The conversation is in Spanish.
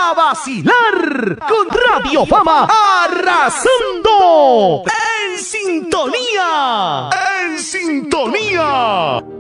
a vacilar con Radio Fama arrasando en sintonía. En sintonía.